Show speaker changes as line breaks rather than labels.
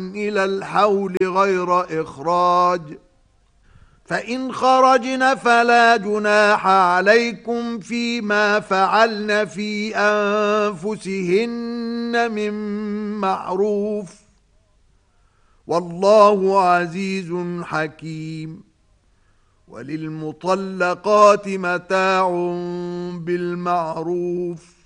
إلى الحول غير إخراج، فإن خرجن فلا جناح عليكم فيما فعلن في أنفسهن من معروف، والله عزيز حكيم. وللمطلقات متاع بالمعروف،